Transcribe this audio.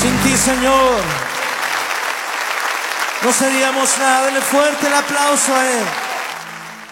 Sin ti, Señor, no seríamos nada. Denle fuerte el aplauso a Él.